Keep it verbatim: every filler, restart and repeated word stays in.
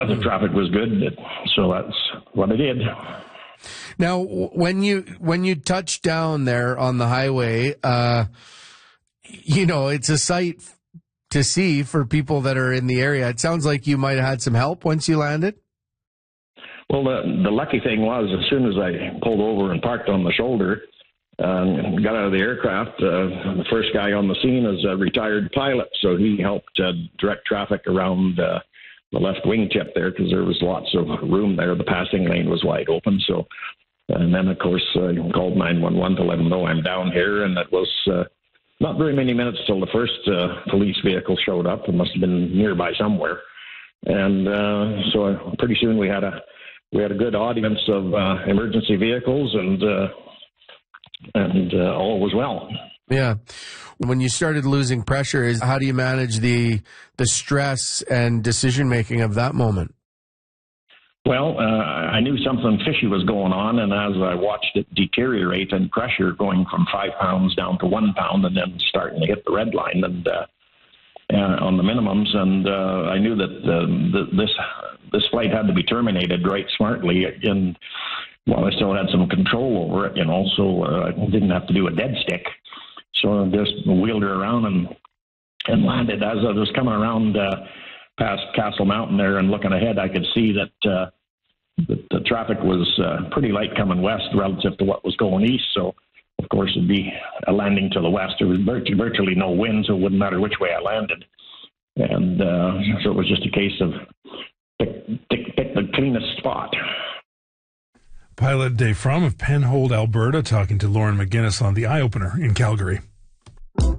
The traffic was good, so that's what I did. Now, when you when you touch down there on the highway, uh, you know, it's a sight to see for people that are in the area. It sounds like you might have had some help once you landed. Well, the, the lucky thing was, as soon as I pulled over and parked on the shoulder, um, got out of the aircraft, uh, the first guy on the scene is a retired pilot, so he helped uh, direct traffic around uh, the left wing tip there because there was lots of room there. The passing lane was wide open. So, and then, of course, I uh, called nine one one to let them know I'm down here, and it was uh, not very many minutes till the first uh, police vehicle showed up. It must have been nearby somewhere. And uh, so uh, pretty soon we had a we had a good audience of uh, emergency vehicles, and uh, and uh, all was well. Yeah. When you started losing pressure, is how do you manage the the stress and decision making of that moment? Well, uh, I knew something fishy was going on, and as I watched it deteriorate in pressure, going from five pounds down to one pound, and then starting to hit the red line and uh, uh, on the minimums, and uh, I knew that uh, the, this this flight had to be terminated right smartly, and well, I still had some control over it, you know, so uh, I didn't have to do a dead stick. So I just wheeled her around and and landed. As I was coming around uh, past Castle Mountain there and looking ahead, I could see that uh, the, the traffic was uh, pretty light coming west relative to what was going east. So, of course, it'd be a landing to the west. There was virtually, virtually no wind, so it wouldn't matter which way I landed. And uh, so it was just a case of pick, pick, pick the cleanest spot. Pilot Dave Fromm of Penhold, Alberta, talking to Lauren McGinnis on The Eye Opener in Calgary.